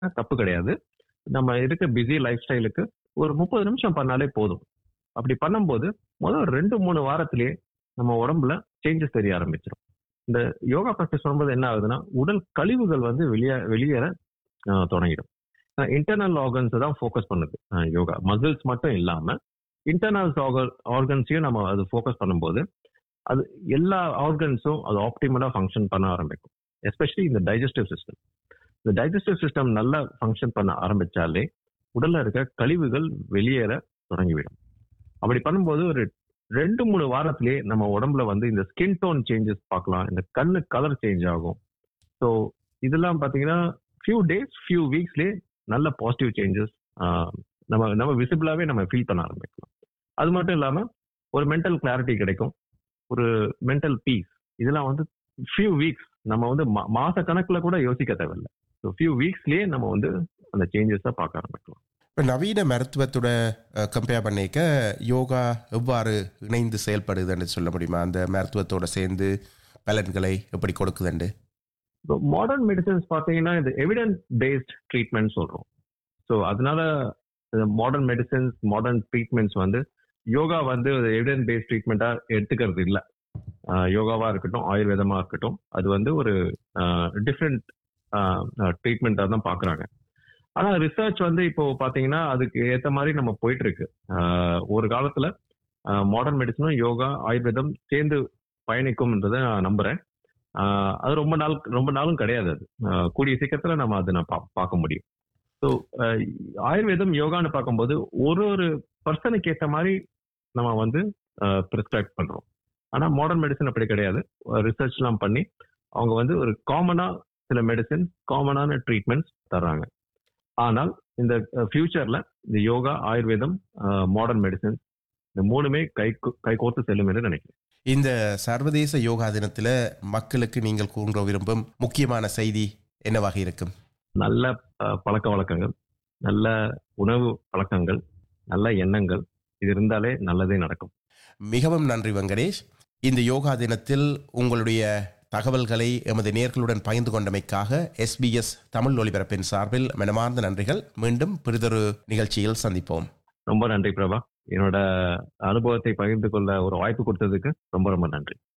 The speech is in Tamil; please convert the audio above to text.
தப்பு கிடையாது. நம்ம இருக்க பிஸி லைஃப் ஸ்டைலுக்கு ஒரு 30 நிமிஷம் பண்ணாலே போதும். அப்படி பண்ணும்போது முதல் 2-3 வாரத்திலேயே நம்ம உடம்புல சேஞ்சஸ் தெரிய ஆரம்பிச்சிடும். இந்த யோகா ப்ராக்டிஸ் பண்ணும்போது என்ன ஆகுதுன்னா, உடல் கழிவுகள் வந்து வெளியேற தொடங்கிடும். இன்டர்னல் ஆர்கன்ஸ் தான் ஃபோக்கஸ் பண்ணுது யோகா. மசில்ஸ் மட்டும் இல்லாம இன்டர்னல் ஆர்கன்ஸையும் நம்ம அது ஃபோக்கஸ் பண்ணும்போது அது எல்லா ஆர்கன்ஸும் அது ஆப்டிமலா ஃபங்க்ஷன் பண்ண ஆரம்பிக்கும். எஸ்பெஷலி இந்த டைஜஸ்டிவ் சிஸ்டம். இந்த டைஜஸ்டிவ் சிஸ்டம் நல்லா ஃபங்க்ஷன் பண்ண ஆரம்பிச்சாலே உடல்ல இருக்க கழிவுகள் வெளியேற தொடங்கிவிடும். அப்படி பண்ணும்போது ஒரு 2-3 வாரத்திலேயே நம்ம உடம்புல வந்து இந்த ஸ்கின் டோன் சேஞ்சஸ் பார்க்கலாம். இந்த கண்ணு கலர் சேஞ்ச் ஆகும். ஸோ இதெல்லாம் பார்த்தீங்கன்னா ஃபியூ டேஸ் ஃபியூ வீக்ஸ்லேயே நல்ல பாசிட்டிவ் சேஞ்சஸ் நம்ம விசிபிளாவே நம்ம ஃபீல் பண்ண ஆரம்பிக்கலாம். அது மட்டும் இல்லாம ஒரு மென்டல் கிளாரிட்டி கிடைக்கும், ஒரு மென்டல் பீஸ். இதெல்லாம் வந்து ஃபியூ வீக்ஸ் நம்ம வந்து மாச கணக்குல கூட யோசிக்க தேவையில்லை. ஸோ ஃபியூ வீக்ஸ்லயே நம்ம வந்து அந்த சேஞ்சஸை பார்க்க ஆரம்பிக்கலாம். இப்போ நவீன மருத்துவத்தோட கம்பேர் பண்ணிக்க யோகா எவ்வாறு இணைந்து செயல்படுதுன்னு சொல்ல முடியுமா? அந்த மருத்துவத்தோட சேர்ந்து பலன்களை எப்படி கொடுக்குதுண்டு? இப்போ மாடர்ன் மெடிசன்ஸ் பார்த்தீங்கன்னா இது எவிடன்ஸ் பேஸ்ட் ட்ரீட்மெண்ட் சொல்றோம். ஸோ அதனால மாடர்ன் மெடிசன்ஸ் மாடர்ன் ட்ரீட்மெண்ட்ஸ் வந்து யோகா வந்து எவிடன்ஸ் பேஸ்ட் ட்ரீட்மெண்ட்டா எடுத்துக்கிறது இல்லை. யோகாவா இருக்கட்டும், ஆயுர்வேதமா இருக்கட்டும், அது வந்து ஒரு டிஃப்ரெண்ட் ட்ரீட்மெண்ட்டாக தான் பார்க்குறாங்க. ஆனா ரிசர்ச் வந்து இப்போ பாத்தீங்கன்னா அதுக்கு ஏத்த மாதிரி நம்ம போயிட்டு இருக்கு. ஒரு காலத்துல மாடர்ன் மெடிசனும் யோகா ஆயுர்வேதம் சேர்ந்து பயணிக்கும்ன்றதை நான் நம்புறேன். அது ரொம்ப நாளும் கிடையாது. அது கூடிய சீக்கிரத்துல நம்ம அதை பார்க்க முடியும். ஸோ ஆயுர்வேதம் யோகான்னு பார்க்கும்போது ஒரு பர்சனுக்கு ஏற்ற மாதிரி நம்ம வந்து ப்ரிஸ்கிரைப் பண்றோம். ஆனா மாடர்ன் மெடிசன் அப்படி கிடையாது. ரிசர்ச் எல்லாம் பண்ணி அவங்க வந்து ஒரு காமனா சில மெடிசன் காமனான ட்ரீட்மெண்ட்ஸ் தர்றாங்க. ஆனால் இந்த ஃபியூச்சர்ல இந்த யோகா ஆயுர்வேதம் மாடர்ன் மெடிசன் இந்த மூணுமே கைகோர்த்து செல்லும் என்று நினைக்கிறேன். இந்த சர்வதேச யோகா தினத்துல மக்களுக்கு நீங்கள் கூற விரும்பும் முக்கியமான செய்தி என்னவாக இருக்கும்? நல்ல பழக்க வழக்கங்கள், நல்ல உணவு பழக்கங்கள், நல்ல எண்ணங்கள், இது இருந்தாலே நல்லதே நடக்கும். மிகவும் நன்றி வெங்கடேஷ். இந்த யோகா தினத்தில் உங்களுடைய தகவல்களை எமது நேயர்களுடன் பகிர்ந்து கொண்டமைக்காக SBS தமிழ் ஒலிபரப்பின் சார்பில் மனமார்ந்த நன்றிகள். மீண்டும் பிறிதொரு நிகழ்ச்சியில் சந்திப்போம். ரொம்ப நன்றி பிரபா. என்னோட அனுபவத்தை பகிர்ந்து கொள்ள ஒரு வாய்ப்பு கொடுத்ததுக்கு ரொம்ப ரொம்ப நன்றி.